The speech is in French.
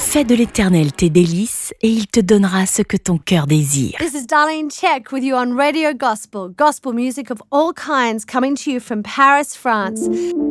Fais de l'Éternel tes délices et il te donnera ce que ton cœur désire. This is Darlene Check with you on Radio Gospel. Gospel music of all kinds coming to you from Paris, France.